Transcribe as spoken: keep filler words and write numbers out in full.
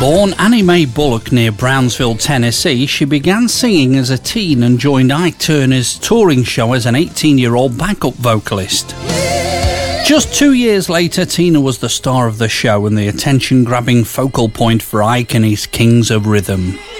Born Annie Mae Bullock near Brownsville, Tennessee, she began singing as a teen and joined Ike Turner's touring show as an eighteen-year-old backup vocalist. Just two years later, Tina was the star of the show and the attention-grabbing focal point for Ike and his Kings of Rhythm.